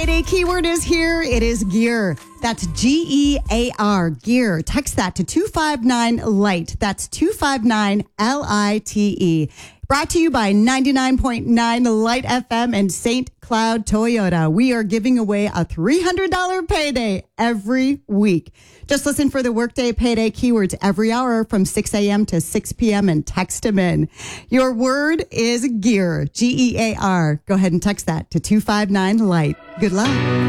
Friday keyword is here. It is gear. That's G-E-A-R, gear. Text that to 259-LIGHT. That's 259-LITE. Brought to you by 99.9 Light FM and St. Cloud Toyota. We are giving away a $300 payday every week. Just listen for the Workday Payday keywords every hour from 6 a.m. to 6 p.m. and text them in. Your word is gear, G-E-A-R. Go ahead and text that to 259-LIGHT. Good luck.